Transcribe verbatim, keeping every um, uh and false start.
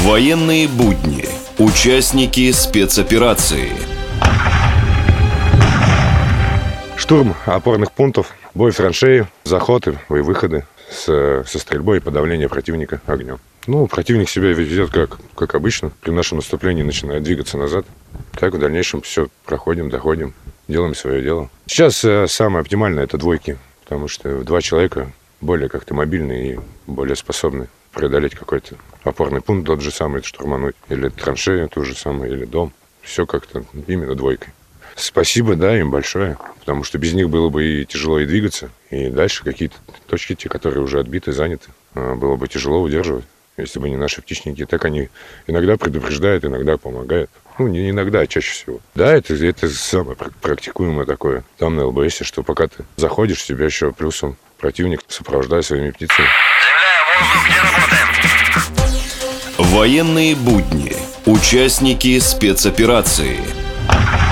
Военные будни. Участники спецоперации. Штурм опорных пунктов, бой в траншеи, заходы и выходы с, со стрельбой и подавление противника огнем. Ну, противник себя ведет как, как обычно. При нашем наступлении начинает двигаться назад. Так в дальнейшем все проходим, доходим, делаем свое дело. Сейчас э, самое оптимальное — это двойки, потому что два человека более как-то мобильные и более способны преодолеть какой-то опорный пункт, тот же самый штурмануть, или траншею ту же самую, или дом. Все как-то именно двойкой. Спасибо, да, им большое, потому что без них было бы и тяжело и двигаться, и дальше какие-то точки, те, которые уже отбиты, заняты, было бы тяжело удерживать, если бы не наши птичники. Так они иногда предупреждают, иногда помогают. Ну, не иногда, а чаще всего. Да, это, это самое практикуемое такое. Там на ЛБСе, что пока ты заходишь, тебя еще плюсом противник сопровождает своими птицами. Военные будни. Участники спецоперации.